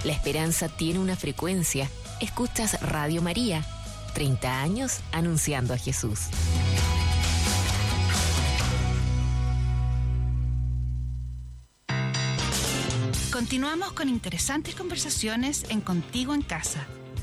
La esperanza tiene una frecuencia. Escuchas Radio María. 30 años anunciando a Jesús. Continuamos con interesantes conversaciones en Contigo en Casa.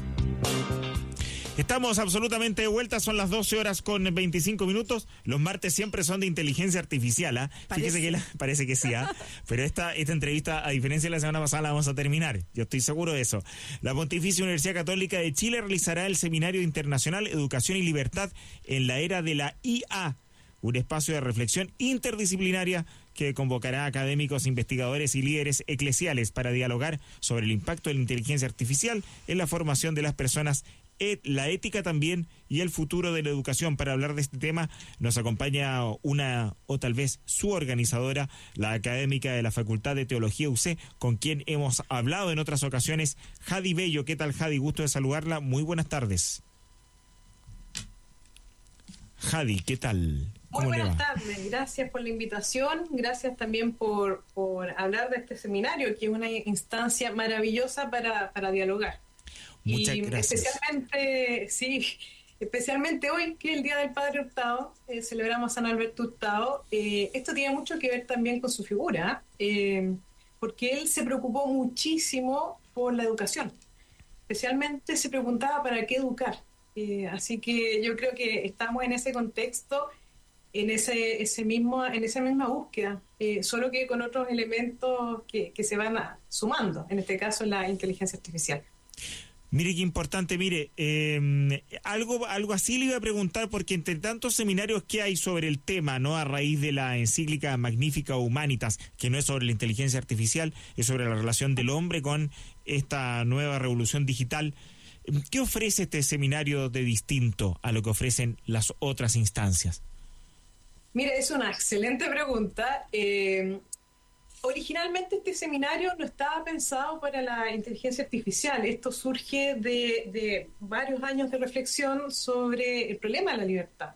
Estamos absolutamente de vuelta, son las 12 horas con 25 minutos. Los martes siempre son de inteligencia artificial, ¿ah? Fíjese que parece que sí, ¿ah? Pero esta entrevista, a diferencia de la semana pasada, la vamos a terminar. Yo estoy seguro de eso. La Pontificia Universidad Católica de Chile realizará el Seminario Internacional Educación y Libertad en la Era de la IA, un espacio de reflexión interdisciplinaria que convocará a académicos, investigadores y líderes eclesiales para dialogar sobre el impacto de la inteligencia artificial en la formación de las personas, la ética también y el futuro de la educación. Para hablar de este tema nos acompaña una, o tal vez su organizadora, la académica de la Facultad de Teología UC, con quien hemos hablado en otras ocasiones, Jady Bello. ¿Qué tal, Jady? Gusto de saludarla. Muy buenas tardes. Jady, ¿qué tal? Muy buenas tardes, gracias por la invitación, gracias también por hablar de este seminario, que es una instancia maravillosa para dialogar. Muchas gracias. Especialmente hoy, que es el Día del Padre Hurtado, celebramos a San Alberto Hurtado. Esto tiene mucho que ver también con su figura, porque él se preocupó muchísimo por la educación. Especialmente se preguntaba para qué educar. Así que yo creo que estamos en ese contexto, en esa misma búsqueda, solo que con otros elementos que se van sumando, en este caso la inteligencia artificial. Mire qué importante, algo así le iba a preguntar, porque entre tantos seminarios que hay sobre el tema, ¿no?, a raíz de la encíclica Magnificat Humanitas, que no es sobre la inteligencia artificial, es sobre la relación del hombre con esta nueva revolución digital. ¿Qué ofrece este seminario de distinto a lo que ofrecen las otras instancias? Mira, es una excelente pregunta. Originalmente este seminario no estaba pensado para la inteligencia artificial. Esto surge de varios años de reflexión sobre el problema de la libertad.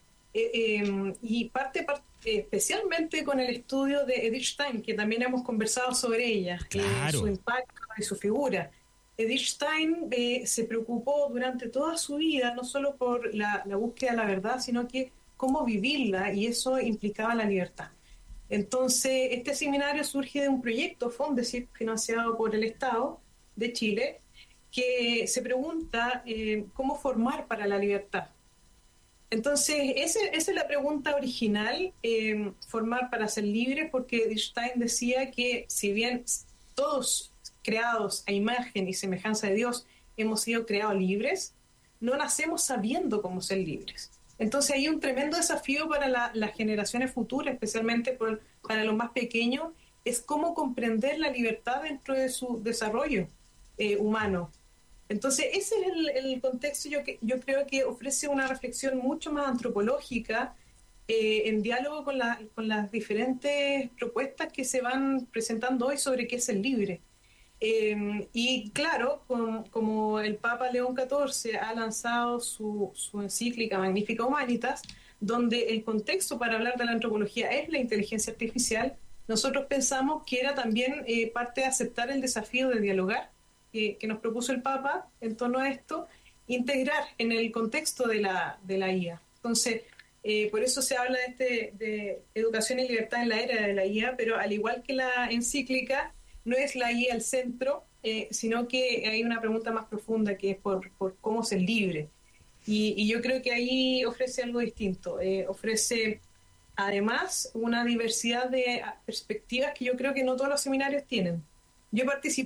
Y parte especialmente con el estudio de Edith Stein, que también hemos conversado sobre ella, claro, su impacto y su figura. Edith Stein se preocupó durante toda su vida no solo por la búsqueda de la verdad, sino que cómo vivirla, y eso implicaba la libertad. Entonces, este seminario surge de un proyecto Fondesit, financiado por el Estado de Chile, que se pregunta cómo formar para la libertad. Entonces, esa es la pregunta original, formar para ser libres, porque Edith Stein decía que si bien todos creados a imagen y semejanza de Dios hemos sido creados libres, no nacemos sabiendo cómo ser libres. Entonces hay un tremendo desafío para las generaciones futuras, especialmente para los más pequeños, es cómo comprender la libertad dentro de su desarrollo humano. Entonces ese es el contexto. Yo creo que ofrece una reflexión mucho más antropológica, en diálogo con las diferentes propuestas que se van presentando hoy sobre qué es el libre. Y claro, como el Papa León XIV ha lanzado su encíclica Magnificat Humanitas, donde el contexto para hablar de la antropología es la inteligencia artificial, nosotros pensamos que era también parte de aceptar el desafío de dialogar que nos propuso el Papa en torno a esto, integrar en el contexto de la IA. Entonces, por eso se habla de educación y libertad en la era de la IA, pero al igual que la encíclica, no es la IA al centro, sino que hay una pregunta más profunda, que es por cómo ser libre. Y yo creo que ahí ofrece algo distinto. Ofrece además una diversidad de perspectivas que yo creo que no todos los seminarios tienen. Yo participé